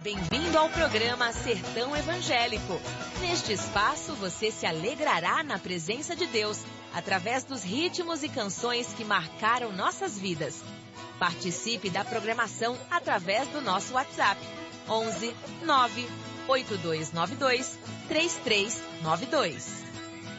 Bem-vindo ao programa Sertão Evangélico. Neste espaço você se alegrará na presença de Deus, através dos ritmos e canções que marcaram nossas vidas. Participe da programação através do nosso WhatsApp, 11 9 8292 3392.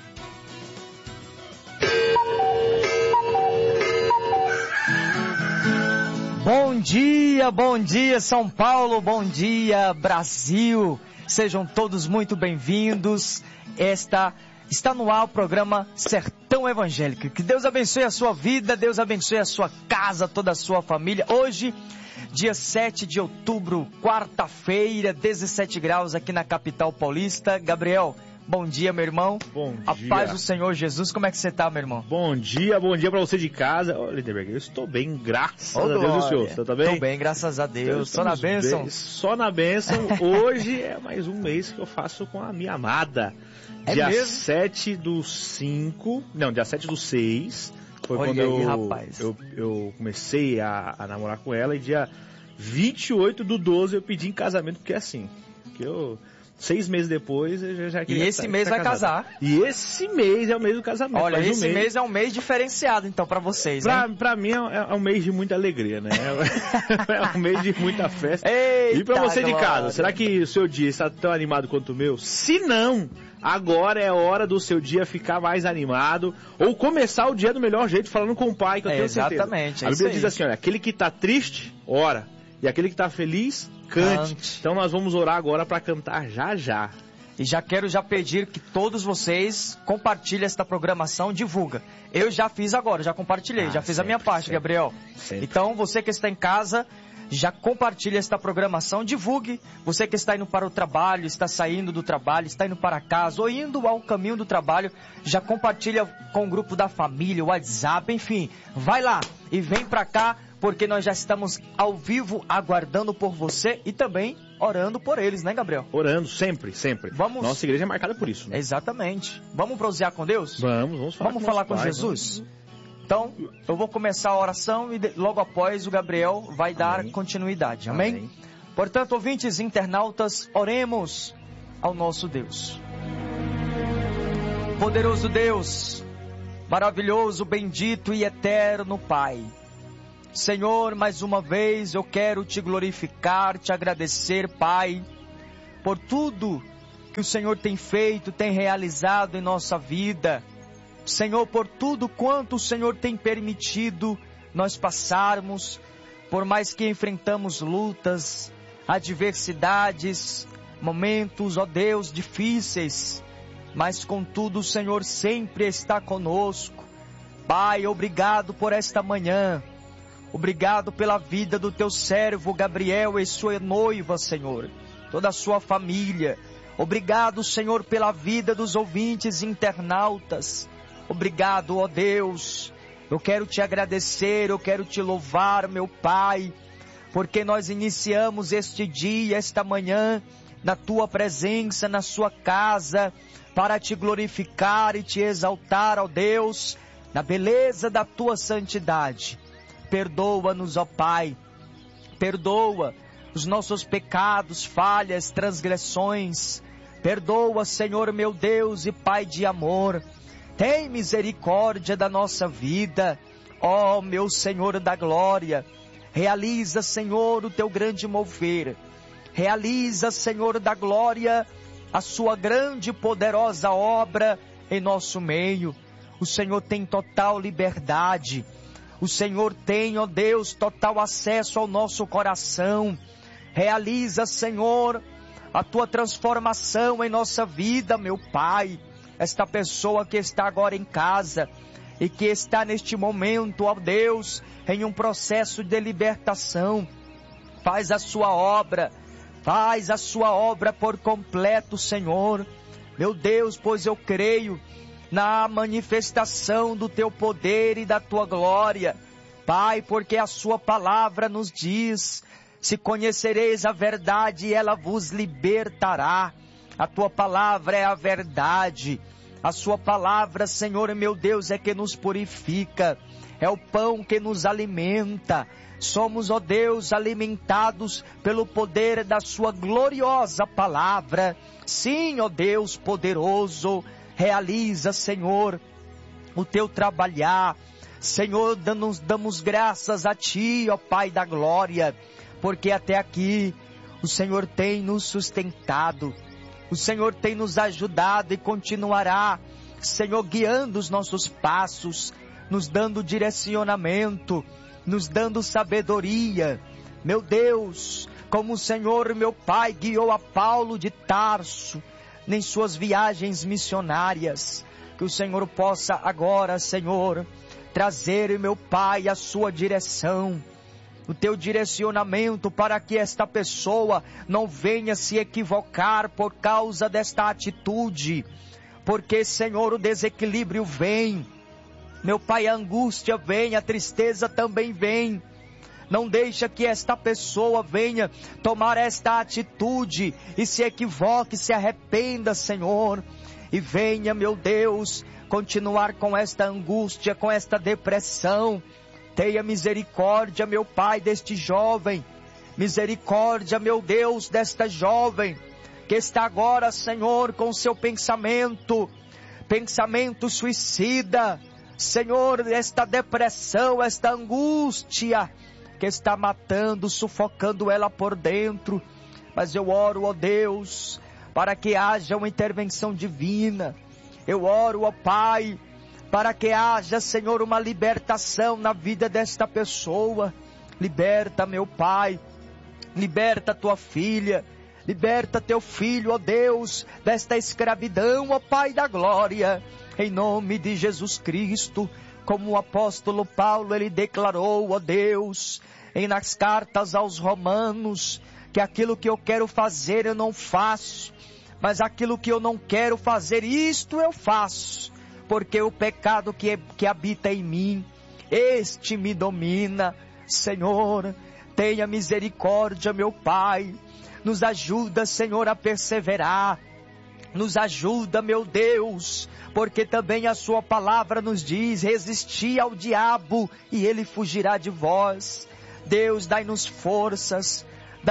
Bom dia São Paulo, bom dia Brasil, sejam todos muito bem-vindos. Está no ar o programa Sertão Evangélico. Que Deus abençoe a sua vida, Deus abençoe a sua casa, toda a sua família. Hoje, dia 7 de outubro, quarta-feira, 17 graus aqui na capital paulista. Gabriel, bom dia, meu irmão. Bom dia. A paz do Senhor Jesus. Como é que você está, meu irmão? Bom dia pra você de casa. Ô, Lindenberg, eu estou bem, graças a Deus do Senhor. Você tá bem? Estou bem, graças a Deus. Só na bênção. Só na bênção. Hoje é mais um mês que eu faço com a minha amada. É dia mesmo? 7 do 5. Não, dia 7 do 6. Foi Olha quando aí, rapaz. eu comecei a namorar com ela. E dia 28 do 12 eu pedi em casamento, porque é assim. Que eu... 6 meses depois eu já queria. E esse mês vai casar. E esse mês é o mês do casamento. Olha, esse mês é um mês diferenciado, então, pra vocês, né? Pra mim é um mês de muita alegria, né? É um mês de muita festa. Eita, e pra você de casa, glória. será que o seu dia está tão animado quanto o meu? Se não, agora é hora do seu dia ficar mais animado, ou começar o dia do melhor jeito, falando com o pai, que eu tenho certeza. Exatamente, A Bíblia diz assim, olha, aquele que tá triste, ora. E aquele que tá feliz, cante. Então nós vamos orar agora para cantar já. E já quero pedir que todos vocês compartilhem esta programação, divulga. Eu já fiz agora, já compartilhei, já fiz a minha parte, Gabriel. Sempre. Então você que está em casa, já compartilhe esta programação, divulgue. Você que está indo para o trabalho, está saindo do trabalho, está indo para casa ou indo ao caminho do trabalho, já compartilha com o grupo da família, o WhatsApp, enfim. Vai lá e vem para cá, porque nós já estamos ao vivo aguardando por você e também orando por eles, né, Gabriel? Orando, sempre. Vamos... Nossa igreja é marcada por isso, né? Exatamente. Vamos prosear com Deus? Vamos falar com Jesus? Então, eu vou começar a oração e logo após o Gabriel vai dar continuidade. Amém? Portanto, ouvintes internautas, oremos ao nosso Deus. Poderoso Deus, maravilhoso, bendito e eterno Pai. Senhor, mais uma vez eu quero te glorificar, te agradecer, Pai, por tudo que o Senhor tem feito, tem realizado em nossa vida. Senhor, por tudo quanto o Senhor tem permitido nós passarmos, por mais que enfrentamos lutas, adversidades, momentos, ó Deus, difíceis, mas contudo o Senhor sempre está conosco. Pai, obrigado por esta manhã. Obrigado pela vida do teu servo Gabriel e sua noiva, Senhor, toda a sua família. Obrigado, Senhor, pela vida dos ouvintes internautas. Obrigado, ó Deus. Eu quero te agradecer, eu quero te louvar, meu Pai, porque nós iniciamos este dia, esta manhã, na tua presença, na sua casa, para te glorificar e te exaltar, ó Deus, na beleza da tua santidade. Perdoa-nos, ó Pai, perdoa os nossos pecados, falhas, transgressões. Perdoa, Senhor meu Deus e Pai de amor. Tem misericórdia da nossa vida, ó meu Senhor da glória. Realiza, Senhor, o teu grande mover. Realiza, Senhor da glória, a sua grande e poderosa obra em nosso meio. O Senhor tem total liberdade. O Senhor tem, ó Deus, total acesso ao nosso coração. Realiza, Senhor, a tua transformação em nossa vida, meu Pai. Esta pessoa que está agora em casa e que está neste momento, ó Deus, em um processo de libertação. Faz a sua obra por completo, Senhor. Meu Deus, pois eu creio na manifestação do teu poder e da tua glória. Pai, porque a sua palavra nos diz, se conhecereis a verdade, ela vos libertará. A tua palavra é a verdade. A sua palavra, Senhor, meu Deus, é que nos purifica, é o pão que nos alimenta. Somos, ó Deus, alimentados pelo poder da sua gloriosa palavra. Sim, ó Deus poderoso, realiza, Senhor, o teu trabalhar. Senhor, damos graças a Ti, ó Pai da glória, porque até aqui o Senhor tem nos sustentado. O Senhor tem nos ajudado e continuará, Senhor, guiando os nossos passos, nos dando direcionamento, nos dando sabedoria. Meu Deus, como o Senhor, meu Pai, guiou a Paulo de Tarso em suas viagens missionárias, que o Senhor possa agora, Senhor, trazer, meu Pai, a sua direção, o teu direcionamento, para que esta pessoa não venha se equivocar por causa desta atitude, porque, Senhor, o desequilíbrio vem, meu Pai, a angústia vem, a tristeza também vem. Não deixa que esta pessoa venha tomar esta atitude e se equivoque, se arrependa, Senhor, e venha, meu Deus, continuar com esta angústia, com esta depressão. Tenha misericórdia, meu Pai, deste jovem. Misericórdia, meu Deus, desta jovem que está agora, Senhor, com seu pensamento suicida. Senhor, esta depressão, esta angústia que está matando, sufocando ela por dentro. Mas eu oro, ó Deus, para que haja uma intervenção divina. Eu oro, ó Pai, para que haja, Senhor, uma libertação na vida desta pessoa. Liberta, meu Pai, liberta tua filha, liberta teu filho, ó Deus, desta escravidão, ó Pai da glória, em nome de Jesus Cristo. Como o apóstolo Paulo, ele declarou, ó Deus, nas cartas aos Romanos, que aquilo que eu quero fazer eu não faço, mas aquilo que eu não quero fazer, isto eu faço, porque o pecado que habita em mim, este me domina. Senhor, tenha misericórdia, meu Pai, nos ajuda, Senhor, a perseverar, nos ajuda, meu Deus, porque também a sua palavra nos diz: resisti ao diabo e ele fugirá de vós. Deus, dai-nos forças,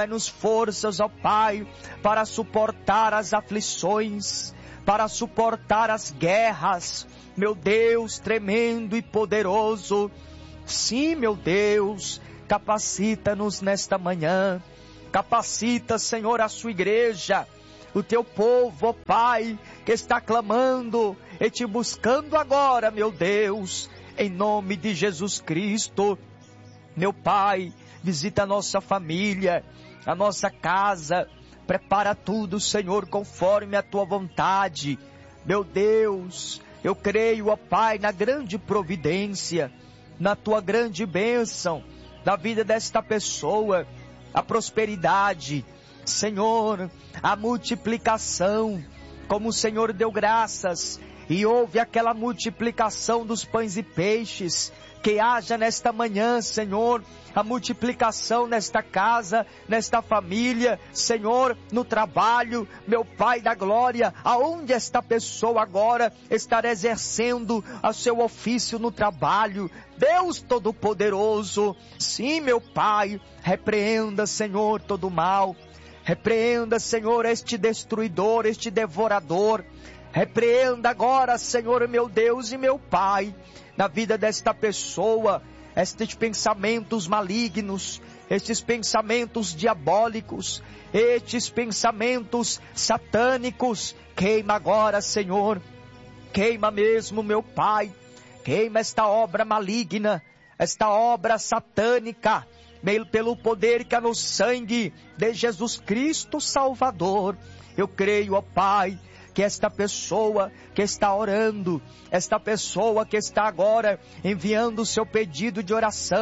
ó Pai, para suportar as aflições, para suportar as guerras, meu Deus tremendo e poderoso. Sim, meu Deus, capacita-nos nesta manhã, capacita, Senhor, a sua igreja, o teu povo, ó Pai, que está clamando e te buscando agora, meu Deus, em nome de Jesus Cristo. Meu Pai, visita a nossa família, a nossa casa, prepara tudo, Senhor, conforme a tua vontade. Meu Deus, eu creio, ó Pai, na grande providência, na tua grande bênção, na vida desta pessoa, a prosperidade, Senhor, a multiplicação, como o Senhor deu graças e houve aquela multiplicação dos pães e peixes. Que haja nesta manhã, Senhor, a multiplicação nesta casa, nesta família, Senhor, no trabalho, meu Pai da glória, aonde esta pessoa agora estará exercendo o seu ofício no trabalho. Deus Todo-Poderoso, sim, meu Pai, repreenda, Senhor, todo o mal, repreenda, Senhor, este destruidor, este devorador. Repreenda agora, Senhor, meu Deus e meu Pai, na vida desta pessoa, estes pensamentos malignos, estes pensamentos diabólicos, estes pensamentos satânicos. Queima agora, Senhor, queima mesmo, meu Pai, queima esta obra maligna, esta obra satânica, pelo poder que há no sangue de Jesus Cristo Salvador. Eu creio, ó Pai, que esta pessoa que está orando, esta pessoa que está agora enviando o seu pedido de oração,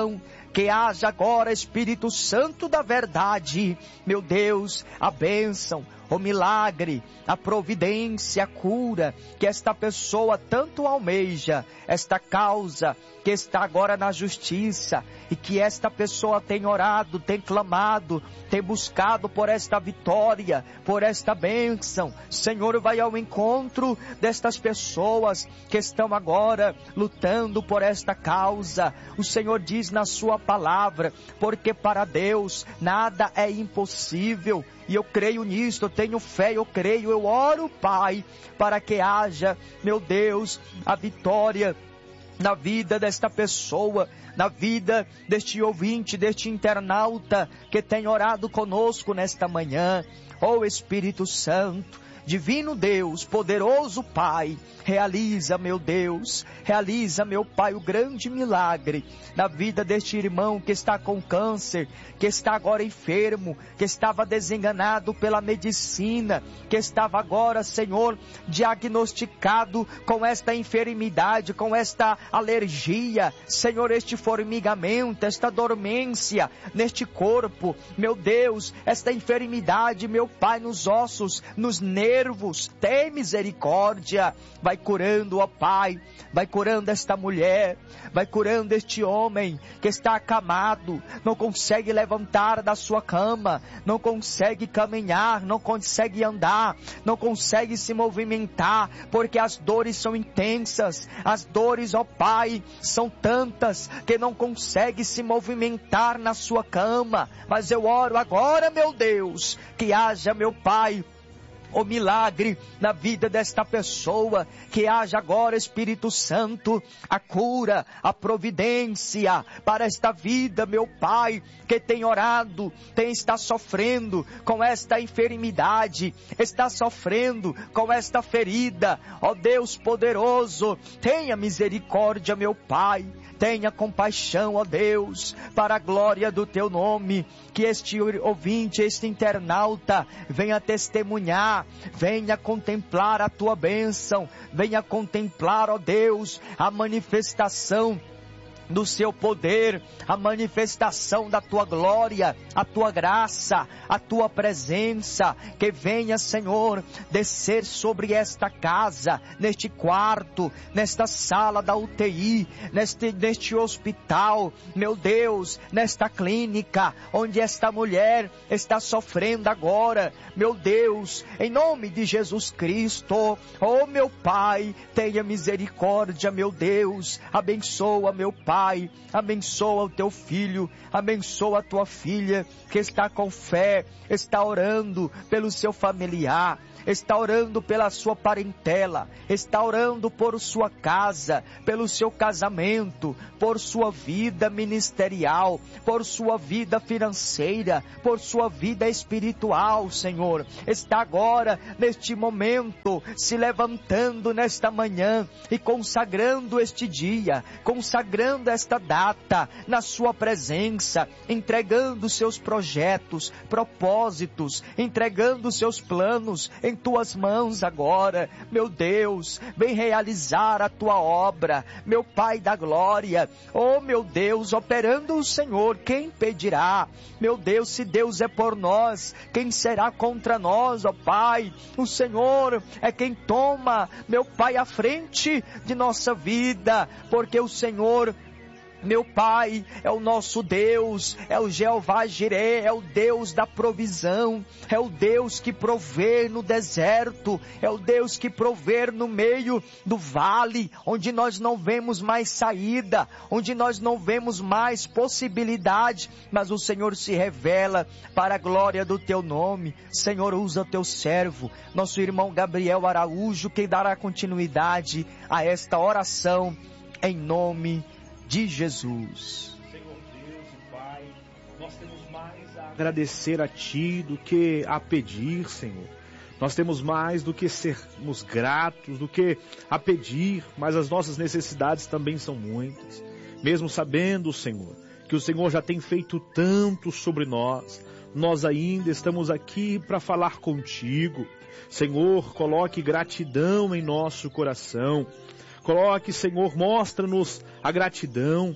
que haja agora, Espírito Santo da verdade, meu Deus, a bênção, o milagre, a providência, a cura, que esta pessoa tanto almeja, esta causa que está agora na justiça, e que esta pessoa tem orado, tem clamado, tem buscado por esta vitória, por esta bênção. Senhor, vai ao encontro destas pessoas que estão agora lutando por esta causa. O Senhor diz na sua palavra, porque para Deus nada é impossível. E eu creio nisto, eu tenho fé, eu creio, eu oro, Pai, para que haja, meu Deus, a vitória na vida desta pessoa, na vida deste ouvinte, deste internauta que tem orado conosco nesta manhã. Oh Espírito Santo, Divino Deus, poderoso Pai, realiza, meu Deus, realiza, meu Pai, o grande milagre na vida deste irmão que está com câncer, que está agora enfermo, que estava desenganado pela medicina, que estava agora, Senhor, diagnosticado com esta enfermidade, com esta alergia, Senhor, este formigamento, esta dormência neste corpo, meu Deus, esta enfermidade, meu Pai, nos ossos, nos nervos, tem misericórdia, vai curando, ó Pai, vai curando esta mulher, vai curando este homem que está acamado, não consegue levantar da sua cama, não consegue caminhar, não consegue andar, não consegue se movimentar, porque as dores são intensas, as dores, ó Pai, são tantas que não consegue se movimentar na sua cama. Mas eu oro agora, meu Deus, que haja, meu Pai, o milagre na vida desta pessoa, que haja agora, Espírito Santo, a cura, a providência para esta vida, meu Pai, que tem orado, está sofrendo com esta enfermidade, está sofrendo com esta ferida. Ó Deus poderoso, tenha misericórdia, meu Pai, tenha compaixão, ó Deus, para a glória do Teu nome, que este ouvinte, este internauta, venha testemunhar, venha contemplar a Tua bênção, venha contemplar, ó Deus, a manifestação do Seu poder, a manifestação da Tua glória, a Tua graça, a Tua presença, que venha, Senhor, descer sobre esta casa, neste quarto, nesta sala da UTI, neste hospital, meu Deus, nesta clínica, onde esta mulher está sofrendo agora, meu Deus, em nome de Jesus Cristo, oh meu Pai, tenha misericórdia, meu Deus, abençoa, meu Pai, abençoa o teu filho, abençoa a tua filha, que está com fé, está orando pelo seu familiar, está orando pela sua parentela, está orando por sua casa, pelo seu casamento, por sua vida ministerial, por sua vida financeira, por sua vida espiritual, Senhor. Está agora, neste momento, se levantando nesta manhã e consagrando este dia, consagrando esta data na sua presença, entregando seus projetos, propósitos, entregando seus planos em tuas mãos agora. Meu Deus, vem realizar a tua obra, meu Pai da glória. Oh meu Deus, operando o Senhor, quem impedirá? Meu Deus, se Deus é por nós, quem será contra nós, ó Pai? O Senhor é quem toma, meu Pai, a frente de nossa vida, porque o Senhor, meu Pai, é o nosso Deus, é o Jeová Jireh, é o Deus da provisão, é o Deus que provê no deserto, é o Deus que provê no meio do vale, onde nós não vemos mais saída, onde nós não vemos mais possibilidade, mas o Senhor se revela para a glória do Teu nome. Senhor, usa o Teu servo, nosso irmão Gabriel Araújo, que dará continuidade a esta oração, em nome de Jesus. Senhor Deus e Pai, nós temos mais a agradecer a Ti do que a pedir, Senhor. Nós temos mais do que sermos gratos, do que a pedir, mas as nossas necessidades também são muitas. Mesmo sabendo, Senhor, que o Senhor já tem feito tanto sobre nós, nós ainda estamos aqui para falar contigo. Senhor, coloque gratidão em nosso coração. Coloque, Senhor, mostra-nos a gratidão,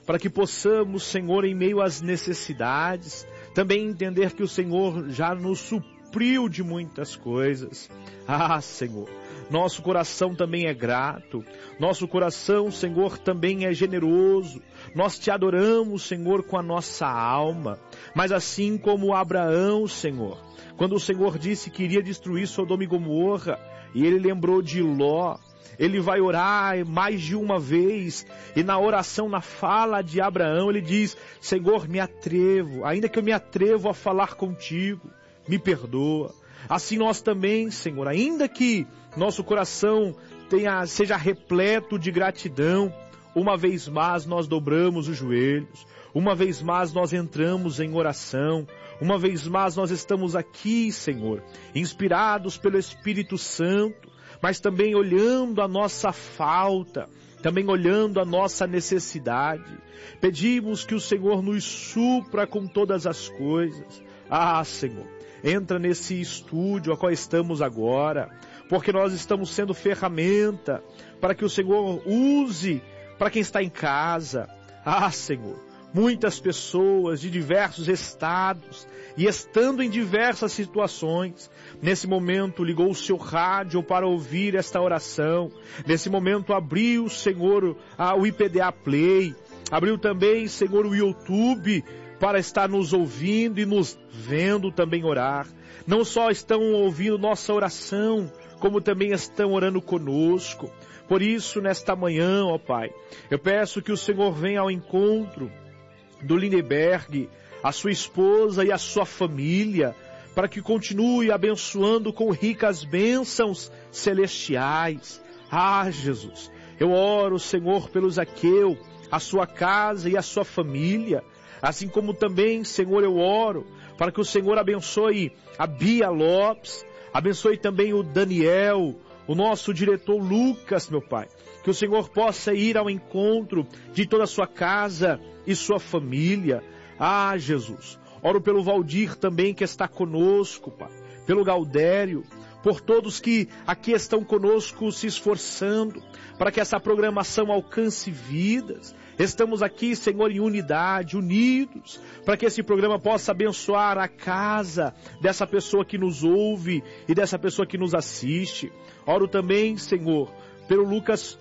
para que possamos, Senhor, em meio às necessidades, também entender que o Senhor já nos supriu de muitas coisas. Ah, Senhor, nosso coração também é grato, nosso coração, Senhor, também é generoso. Nós te adoramos, Senhor, com a nossa alma, mas assim como Abraão, Senhor, quando o Senhor disse que iria destruir Sodoma e Gomorra, e ele lembrou de Ló, ele vai orar mais de uma vez, e na oração, na fala de Abraão, ele diz: Senhor, me atrevo, ainda que eu me atrevo a falar contigo, me perdoa. Assim nós também, Senhor, ainda que nosso coração seja repleto de gratidão, uma vez mais nós dobramos os joelhos, uma vez mais nós entramos em oração, uma vez mais nós estamos aqui, Senhor, inspirados pelo Espírito Santo, mas também olhando a nossa falta, também olhando a nossa necessidade. Pedimos que o Senhor nos supra com todas as coisas. Ah, Senhor, entra nesse estúdio a qual estamos agora, porque nós estamos sendo ferramenta para que o Senhor use para quem está em casa. Ah, Senhor, muitas pessoas de diversos estados e estando em diversas situações, nesse momento ligou o seu rádio para ouvir esta oração, nesse momento abriu, Senhor, o IPDA Play, abriu também, Senhor, o YouTube, para estar nos ouvindo e nos vendo também orar. Não só estão ouvindo nossa oração, como também estão orando conosco. Por isso, nesta manhã, ó Pai, eu peço que o Senhor venha ao encontro do Lindeberg, a sua esposa e a sua família, para que continue abençoando com ricas bênçãos celestiais. Ah, Jesus, eu oro, Senhor, pelo Zaqueu, a sua casa e a sua família. Assim como também, Senhor, eu oro para que o Senhor abençoe a Bia Lopes, abençoe também o Daniel, o nosso diretor Lucas, meu Pai. Que o Senhor possa ir ao encontro de toda a sua casa e sua família. Ah, Jesus, oro pelo Valdir também que está conosco, Pai, pelo Gaudério, por todos que aqui estão conosco se esforçando para que essa programação alcance vidas. Estamos aqui, Senhor, em unidade, unidos, para que esse programa possa abençoar a casa dessa pessoa que nos ouve e dessa pessoa que nos assiste. Oro também, Senhor, pelo Lucas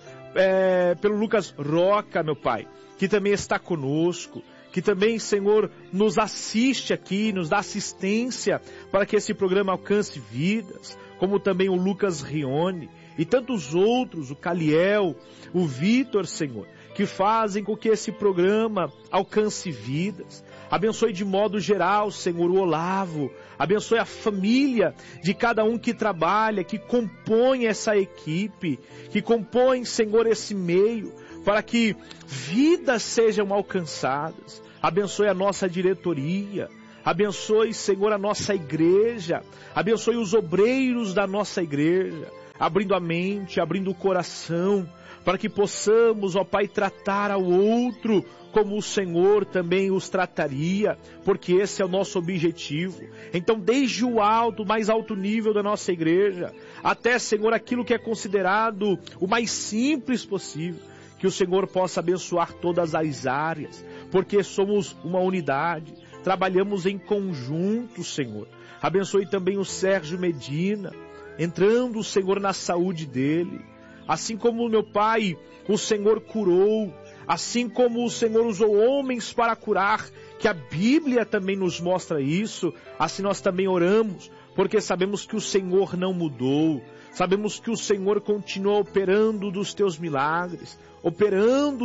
Roca, meu Pai, que também está conosco, que também, Senhor, nos assiste aqui, nos dá assistência para que esse programa alcance vidas, como também o Lucas Rione e tantos outros, o Caliel, o Vitor, Senhor, que fazem com que esse programa alcance vidas. Abençoe de modo geral, Senhor, o Olavo, abençoe a família de cada um que trabalha, que compõe essa equipe, que compõe, Senhor, esse meio, para que vidas sejam alcançadas. Abençoe a nossa diretoria, abençoe, Senhor, a nossa igreja, abençoe os obreiros da nossa igreja, abrindo a mente, abrindo o coração, para que possamos, ó Pai, tratar ao outro como o Senhor também os trataria, porque esse é o nosso objetivo. Então, desde o alto, mais alto nível da nossa igreja, até, Senhor, aquilo que é considerado o mais simples possível, que o Senhor possa abençoar todas as áreas, porque somos uma unidade, trabalhamos em conjunto, Senhor. Abençoe também o Sérgio Medina, entrando, Senhor, na saúde dele. Assim como, meu Pai, o Senhor curou, assim como o Senhor usou homens para curar, que a Bíblia também nos mostra isso, assim nós também oramos, porque sabemos que o Senhor não mudou, sabemos que o Senhor continua operando dos teus milagres, operando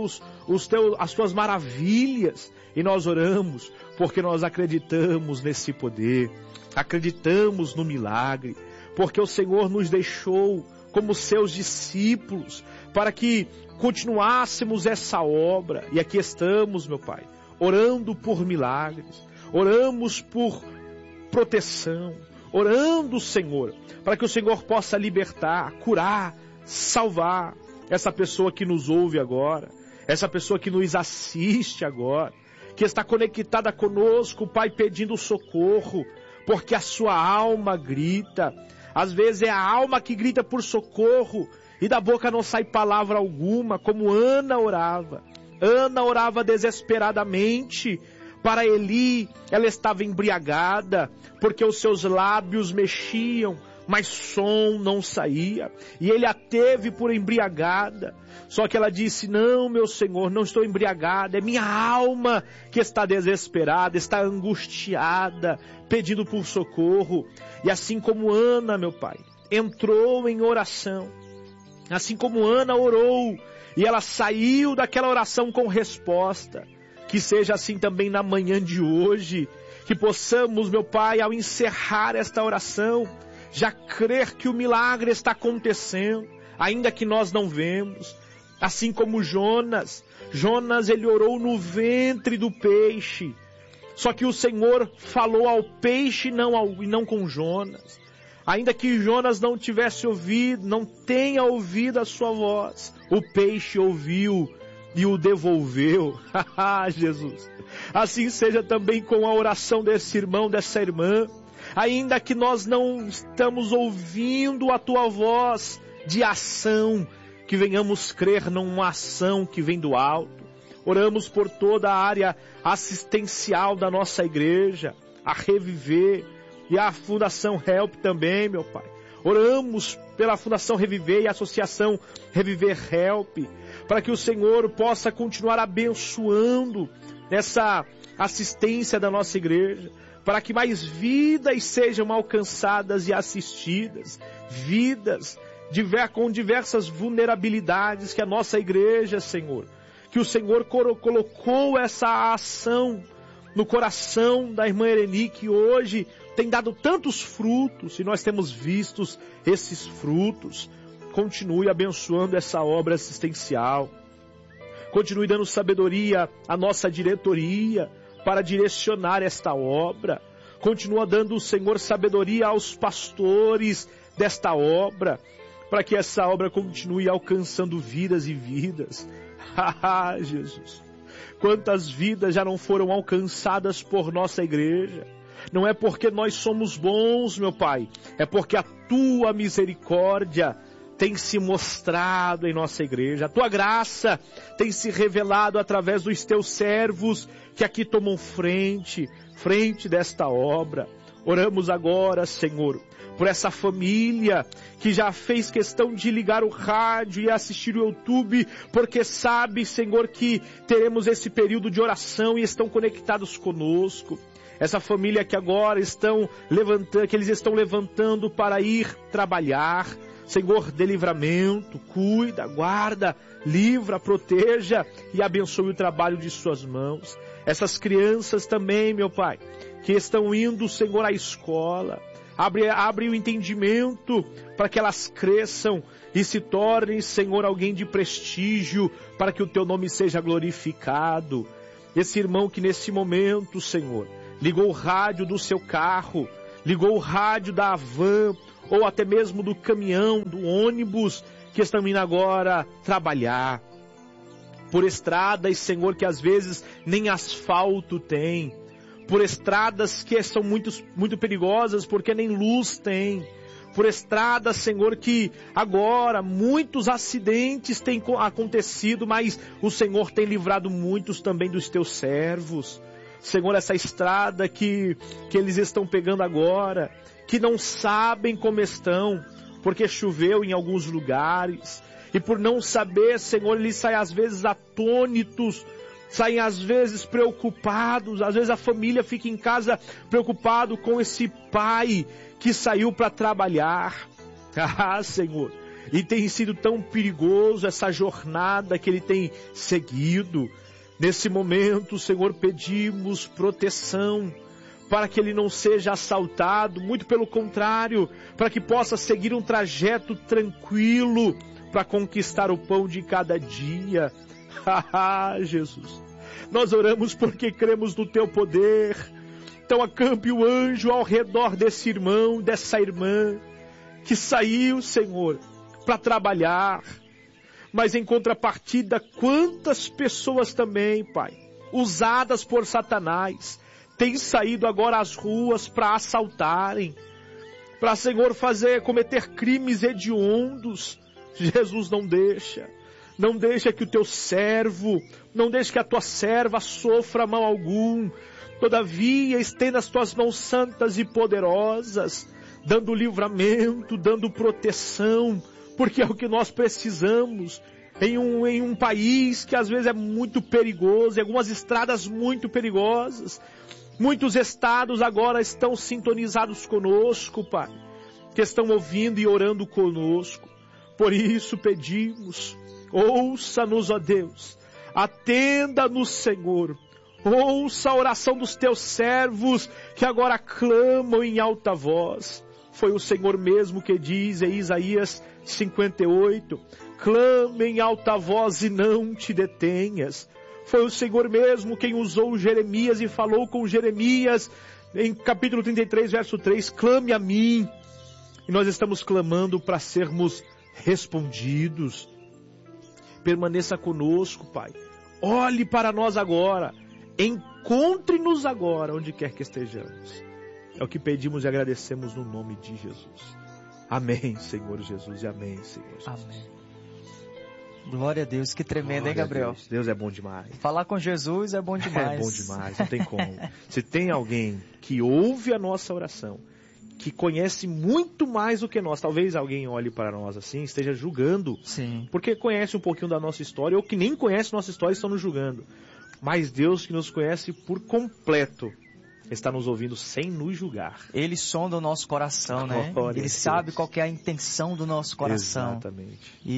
as tuas maravilhas, e nós oramos, porque nós acreditamos nesse poder, acreditamos no milagre, porque o Senhor nos deixou como seus discípulos, para que continuássemos essa obra. E aqui estamos, meu Pai, orando por milagres, oramos por proteção, orando, Senhor, para que o Senhor possa libertar, curar, salvar essa pessoa que nos ouve agora, essa pessoa que nos assiste agora, que está conectada conosco, Pai, pedindo socorro, porque a sua alma grita. Às vezes é a alma que grita por socorro e da boca não sai palavra alguma, como Ana orava. Ana orava desesperadamente. Para Eli, ela estava embriagada, porque os seus lábios mexiam, mas som não saía. E ele a teve por embriagada. Só que ela disse, não, meu Senhor, não estou embriagada. É minha alma que está desesperada, está angustiada, pedindo por socorro. E assim como Ana, meu Pai, entrou em oração, assim como Ana orou, e ela saiu daquela oração com resposta, que seja assim também na manhã de hoje, que possamos, meu Pai, ao encerrar esta oração, já crer que o milagre está acontecendo, ainda que nós não vemos. Assim como Jonas, ele orou no ventre do peixe, só que o Senhor falou ao peixe e não com Jonas. Ainda que Jonas não tivesse ouvido, não tenha ouvido a sua voz, o peixe ouviu e o devolveu. Jesus. Assim seja também com a oração desse irmão, dessa irmã. Ainda que nós não estamos ouvindo a tua voz de ação, que venhamos crer numa ação que vem do alto. Oramos por toda a área assistencial da nossa igreja, a Reviver, e a Fundação Help também, meu Pai. Oramos pela Fundação Reviver e a Associação Reviver Help, para que o Senhor possa continuar abençoando essa assistência da nossa igreja, para que mais vidas sejam alcançadas e assistidas, vidas com diversas vulnerabilidades que a nossa igreja, Senhor, que o Senhor colocou essa ação no coração da irmã Ereni, que hoje tem dado tantos frutos, e nós temos visto esses frutos. Continue abençoando essa obra assistencial. Continue dando sabedoria à nossa diretoria para direcionar esta obra. Continua dando, Senhor, sabedoria aos pastores desta obra, para que essa obra continue alcançando vidas e vidas. Jesus, quantas vidas já não foram alcançadas por nossa igreja? Não é porque nós somos bons, meu Pai, é porque a tua misericórdia tem se mostrado em nossa igreja. A tua graça tem se revelado através dos teus servos que aqui tomam frente desta obra. Oramos agora, Senhor, por essa família que já fez questão de ligar o rádio e assistir o YouTube, porque sabe, Senhor, que teremos esse período de oração e estão conectados conosco. Essa família que agora eles estão levantando para ir trabalhar. Senhor, dê livramento, cuida, guarda, livra, proteja e abençoe o trabalho de suas mãos. Essas crianças também, meu Pai, que estão indo, Senhor, à escola, abre o entendimento para que elas cresçam e se tornem, Senhor, alguém de prestígio, para que o teu nome seja glorificado. Esse irmão que nesse momento, Senhor, ligou o rádio do seu carro, ligou o rádio da van, ou até mesmo do caminhão, do ônibus, que estão indo agora trabalhar. Por estradas, Senhor, que às vezes nem asfalto tem. Por estradas que são muito perigosas, porque nem luz tem. Por estradas, Senhor, que agora muitos acidentes têm acontecido, mas o Senhor tem livrado muitos também dos teus servos. Senhor, essa estrada que eles estão pegando agora, que não sabem como estão, porque choveu em alguns lugares, e por não saber, Senhor, eles saem às vezes atônitos, saem às vezes preocupados, às vezes a família fica em casa preocupado com esse pai que saiu para trabalhar. Senhor, e tem sido tão perigoso essa jornada que ele tem seguido. Nesse momento, Senhor, pedimos proteção para que ele não seja assaltado, muito pelo contrário, para que possa seguir um trajeto tranquilo para conquistar o pão de cada dia. Jesus, nós oramos porque cremos no teu poder. Então acampe o anjo ao redor desse irmão, dessa irmã, que saiu, Senhor, para trabalhar. Mas em contrapartida, quantas pessoas também, Pai, usadas por Satanás, têm saído agora às ruas para assaltarem, para, Senhor, cometer crimes hediondos. Jesus, não deixa. Não deixa que o teu servo, não deixa que a tua serva sofra mal algum. Todavia, estenda as tuas mãos santas e poderosas, dando livramento, dando proteção, porque é o que nós precisamos em um país que às vezes é muito perigoso, em algumas estradas muito perigosas. Muitos estados agora estão sintonizados conosco, Pai, que estão ouvindo e orando conosco. Por isso pedimos, ouça-nos, ó Deus, atenda-nos, Senhor, ouça a oração dos teus servos que agora clamam em alta voz. Foi o Senhor mesmo que diz em Isaías 58, clame em alta voz e não te detenhas. Foi o Senhor mesmo quem usou Jeremias e falou com Jeremias em capítulo 33, verso 3, clame a mim. E nós estamos clamando para sermos respondidos. Permaneça conosco, Pai. Olhe para nós agora. Encontre-nos agora, onde quer que estejamos. É o que pedimos e agradecemos no nome de Jesus. Amém, Senhor Jesus, e amém, Senhor Jesus. Amém. Glória a Deus, que tremendo, hein, Gabriel? Deus é bom demais. Falar com Jesus é bom demais. É bom demais, não tem como. Se tem alguém que ouve a nossa oração, que conhece muito mais do que nós, talvez alguém olhe para nós assim, esteja julgando, sim, porque conhece um pouquinho da nossa história, ou que nem conhece nossa história e estão nos julgando. Mas Deus, que nos conhece por completo, está nos ouvindo sem nos julgar. Ele sonda o nosso coração, né? Ele sabe qual que é a intenção do nosso coração. Exatamente.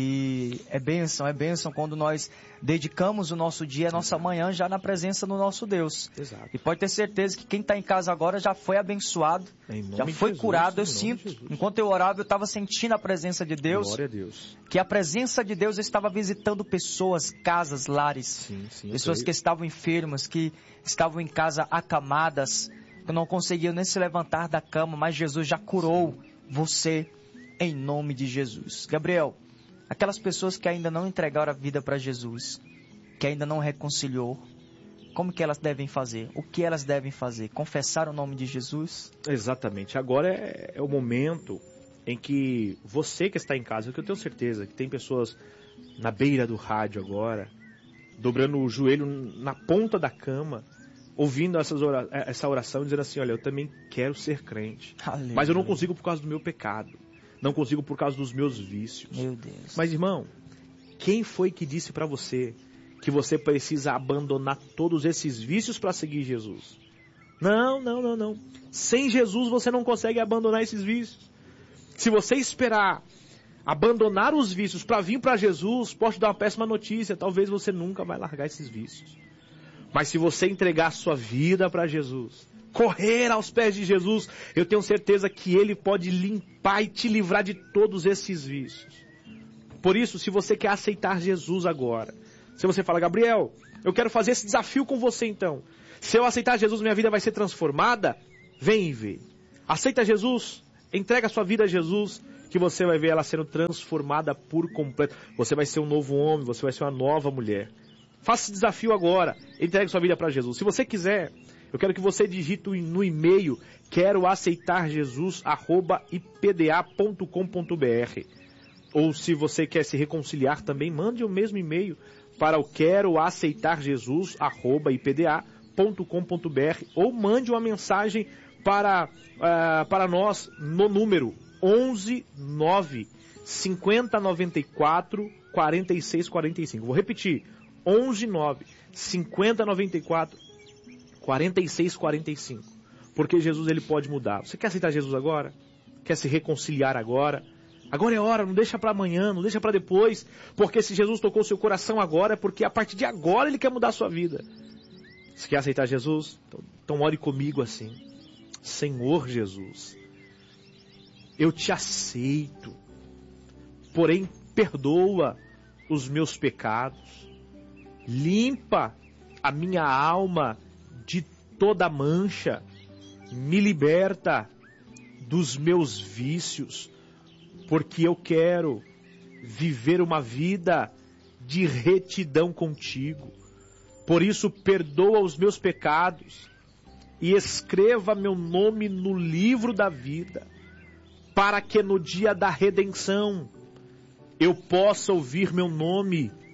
E é bênção quando nós dedicamos o nosso dia, a nossa manhã já na presença do nosso Deus. Exato. E pode ter certeza que quem está em casa agora já foi abençoado, já foi Jesus, curado. Eu sinto, enquanto eu orava, eu estava sentindo a presença de Deus. Glória a Deus. Que a presença de Deus estava visitando pessoas, casas, lares. Sim, pessoas que estavam enfermas, que estavam em casa acamadas, que não conseguiam nem se levantar da cama, mas Jesus já curou você em nome de Jesus. Gabriel, aquelas pessoas que ainda não entregaram a vida para Jesus, que ainda não reconciliou, como que elas devem fazer? O que elas devem fazer? Confessar o nome de Jesus? Exatamente. Agora é o momento em que você que está em casa, que eu tenho certeza que tem pessoas na beira do rádio agora, dobrando o joelho na ponta da cama, ouvindo essa oração, dizendo assim, olha, eu também quero ser crente. Aleluia. Mas eu não consigo por causa do meu pecado. Não consigo por causa dos meus vícios. Meu Deus. Mas, irmão, quem foi que disse para você que você precisa abandonar todos esses vícios para seguir Jesus? Não. Sem Jesus você não consegue abandonar esses vícios. Se você esperar abandonar os vícios para vir para Jesus, posso te dar uma péssima notícia, talvez você nunca vai largar esses vícios. Mas se você entregar a sua vida para Jesus, correr aos pés de Jesus, eu tenho certeza que Ele pode limpar e te livrar de todos esses vícios. Por isso, se você quer aceitar Jesus agora, se você fala, Gabriel, eu quero fazer esse desafio com você então. Se eu aceitar Jesus, minha vida vai ser transformada, vem e vê. Aceita Jesus, entrega a sua vida a Jesus, que você vai ver ela sendo transformada por completo. Você vai ser um novo homem, você vai ser uma nova mulher. Faça esse desafio agora, entregue sua vida para Jesus. Se você quiser, eu quero que você digite no e-mail, quero aceitar Jesus@ipda.com.br. Ou se você quer se reconciliar também, mande o mesmo e-mail para o quero aceitar Jesus@ipda.com.br ou mande uma mensagem para nós no número 11 9 50 94 46 45. Vou repetir. 11 9 50 94 46 45. Porque Jesus, ele pode mudar. Você quer aceitar Jesus agora? Quer se reconciliar agora? Agora é hora, não deixa para amanhã, não deixa para depois. Porque se Jesus tocou seu coração agora, é porque a partir de agora ele quer mudar a sua vida. Você quer aceitar Jesus? Então ore comigo assim. Senhor Jesus, eu te aceito. Porém, perdoa os meus pecados. Limpa a minha alma de toda mancha, me liberta dos meus vícios, porque eu quero viver uma vida de retidão contigo. Por isso, perdoa os meus pecados e escreva meu nome no livro da vida, para que no dia da redenção eu possa ouvir meu nome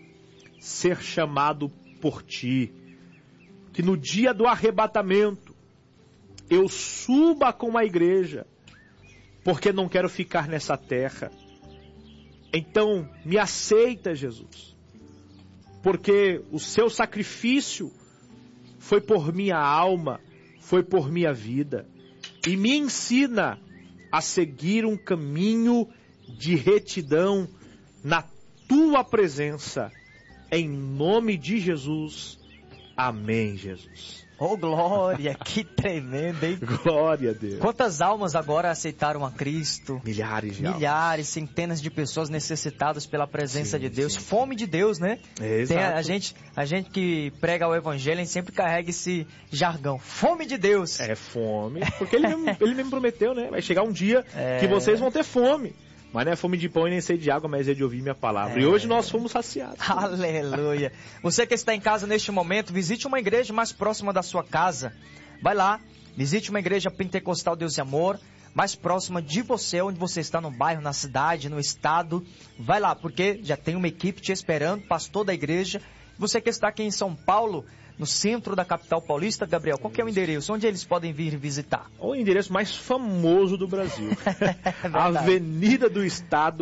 ser chamado por ti. Que no dia do arrebatamento eu suba com a igreja, porque não quero ficar nessa terra. Então, me aceita, Jesus, porque o seu sacrifício foi por minha alma, foi por minha vida, e me ensina a seguir um caminho de retidão na tua presença, em nome de Jesus. Amém, Jesus. Oh, glória, que tremendo, hein? Glória a Deus. Quantas almas agora aceitaram a Cristo? Milhares de almas. Milhares, centenas de pessoas necessitadas pela presença de Deus. Sim. Fome de Deus, né? Exato. A gente que prega o evangelho, a gente sempre carrega esse jargão. Fome de Deus. É fome, porque ele mesmo prometeu, né? Vai chegar um dia que vocês vão ter fome. Mas não é fome de pão e nem sede de água, mas é de ouvir minha palavra. E hoje nós fomos saciados. Aleluia. Você que está em casa neste momento, visite uma igreja mais próxima da sua casa. Vai lá, visite uma igreja pentecostal Deus e Amor, mais próxima de você, onde você está, no bairro, na cidade, no estado. Vai lá, porque já tem uma equipe te esperando, pastor da igreja. Você que está aqui em São Paulo, no centro da capital paulista, Gabriel, qual que é o endereço? Onde eles podem vir visitar? O endereço mais famoso do Brasil. Avenida do Estado,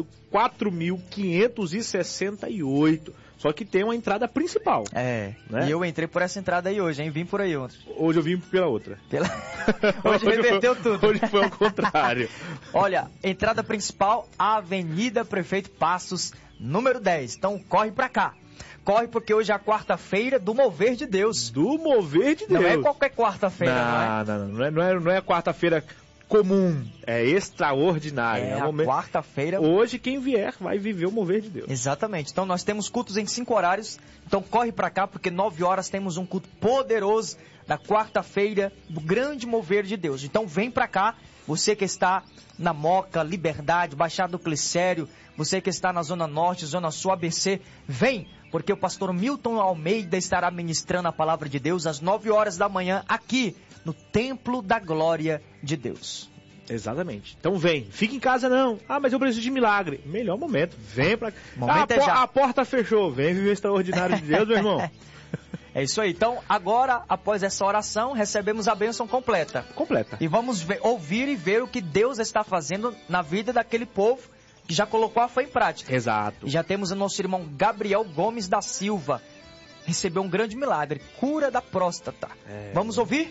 4.568. Só que tem uma entrada principal. Né? E eu entrei por essa entrada aí hoje, hein? Vim por aí ontem. Hoje eu vim pela outra. Hoje reverteu tudo. Hoje foi ao contrário. Olha, entrada principal, Avenida Prefeito Passos, número 10. Então corre pra cá. Corre porque hoje é a quarta-feira do Mover de Deus. Do Mover de Deus. Não é qualquer quarta-feira, não é quarta-feira comum, é extraordinário. É a quarta-feira. Hoje quem vier vai viver o Mover de Deus. Exatamente. Então nós temos cultos em 5 horários. Então corre pra cá porque 9 horas temos um culto poderoso da quarta-feira do grande Mover de Deus. Então vem pra cá, você que está na Moca, Liberdade, Baixada do Glicério, você que está na Zona Norte, Zona Sul, ABC, vem, porque o pastor Milton Almeida estará ministrando a palavra de Deus às 9 horas da manhã aqui no Templo da Glória de Deus. Exatamente. Então vem. Fica em casa não. Ah, mas eu preciso de milagre. Melhor momento. Vem pra cá. A porta fechou. Vem viver o extraordinário de Deus, meu irmão. É isso aí. Então, agora, após essa oração, recebemos a bênção completa. Completa. E vamos ouvir e ver o que Deus está fazendo na vida daquele povo que já colocou a fé em prática. Exato. E já temos o nosso irmão Gabriel Gomes da Silva. Recebeu um grande milagre. Cura da próstata. Vamos ouvir?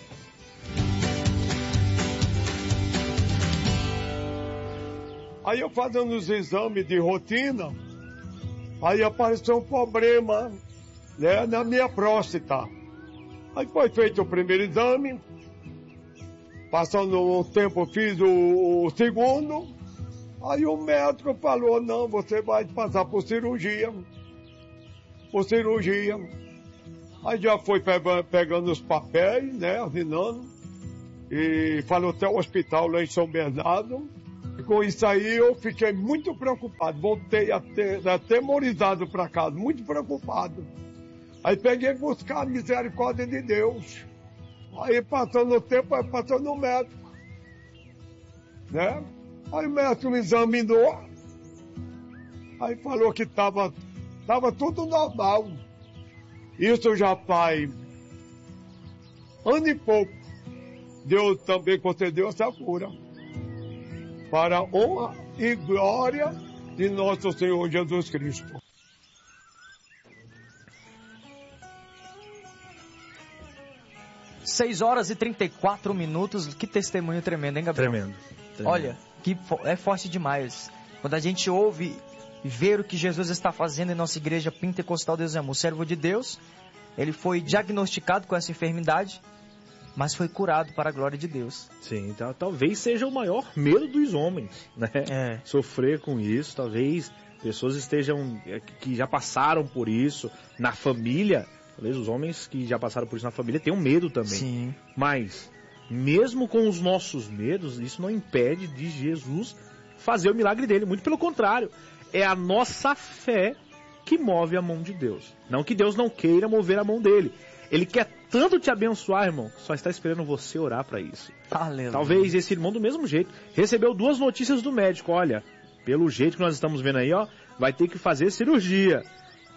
Aí eu fazendo os exames de rotina, aí apareceu um problema, né, na minha próstata. Aí foi feito o primeiro exame, passando um tempo eu fiz o segundo, aí o médico falou, não, você vai passar por cirurgia. Aí já foi pegando os papéis, né, assinando, e falou até o hospital lá em São Bernardo. E com isso aí eu fiquei muito preocupado, voltei atemorizado para casa, muito preocupado. Aí peguei buscar a misericórdia de Deus. Aí passando o tempo, aí passou no médico, né? Aí o médico me examinou, aí falou que tava tudo normal. Isso já faz ano e pouco. Deus também concedeu essa cura. Para a honra e glória de nosso Senhor Jesus Cristo. Seis horas e 34 minutos. Que testemunho tremendo, hein, Gabriel? Tremendo. Olha, é forte demais. Quando a gente ouve e vê o que Jesus está fazendo em nossa igreja pentecostal Deus e Amor, servo de Deus, ele foi diagnosticado com essa enfermidade, mas foi curado para a glória de Deus. Sim, então talvez seja o maior medo dos homens, né? Sofrer com isso, talvez pessoas que já passaram por isso na família, talvez os homens que já passaram por isso na família tenham medo também. Sim. Mas, mesmo com os nossos medos, isso não impede de Jesus fazer o milagre dele, muito pelo contrário, é a nossa fé que move a mão de Deus. Não que Deus não queira mover a mão dele. Ele quer tanto te abençoar, irmão, só está esperando você orar para isso. Aleluia. Talvez esse irmão do mesmo jeito recebeu 2 notícias do médico. Olha, pelo jeito que nós estamos vendo aí, ó, vai ter que fazer cirurgia.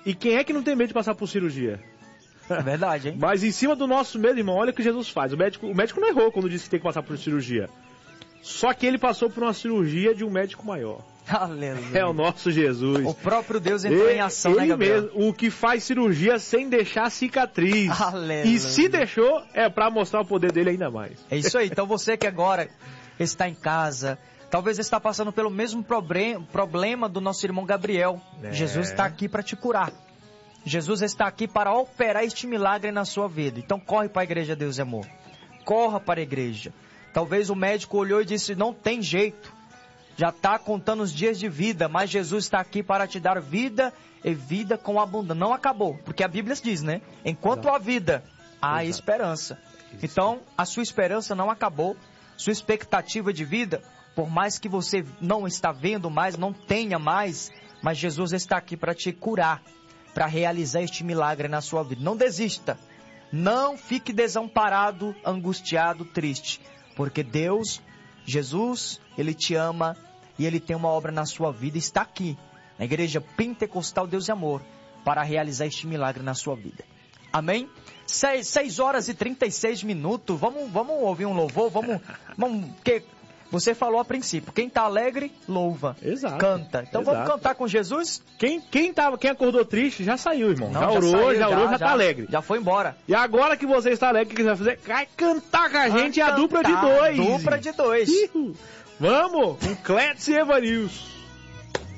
E quem é que não tem medo de passar por cirurgia? É verdade, hein? Mas em cima do nosso medo, irmão, olha o que Jesus faz. O médico não errou quando disse que tem que passar por cirurgia. Só que ele passou por uma cirurgia de um médico maior. Aleluia. É o nosso Jesus. O próprio Deus entrou em ação, né, Ele Gabriel? mesmo, o que faz cirurgia sem deixar cicatriz. Aleluia. E se deixou, é pra mostrar o poder dele ainda mais. É isso aí. Então você que agora está em casa, talvez está passando pelo mesmo problema do nosso irmão Gabriel. Jesus está aqui para te curar. Jesus está aqui para operar este milagre na sua vida. Então corre para a igreja, Deus e Amor. Corra para a igreja. Talvez o médico olhou e disse, não tem jeito. Já está contando os dias de vida, mas Jesus está aqui para te dar vida e vida com abundância. Não acabou, porque a Bíblia diz, né? Enquanto há vida, há esperança. Então, a sua esperança não acabou. Sua expectativa de vida, por mais que você não está vendo mais, não tenha mais, mas Jesus está aqui para te curar, para realizar este milagre na sua vida. Não desista. Não fique desamparado, angustiado, triste. Porque Deus, Jesus, Ele te ama e Ele tem uma obra na sua vida. Está aqui, na Igreja Pentecostal Deus e Amor, para realizar este milagre na sua vida. Amém? 6 horas e 36 minutos. Vamos ouvir um louvor? Vamos que você falou a princípio, quem está alegre, louva. Exato. Canta. Então vamos cantar com Jesus? Quem acordou triste, já saiu, irmão. Não, já orou, já tá alegre. Já foi embora. E agora que você está alegre, o que você vai fazer? Vai cantar com a gente a dupla de dois. Dupla de dois. Vamos, com Clétis e Evanilson.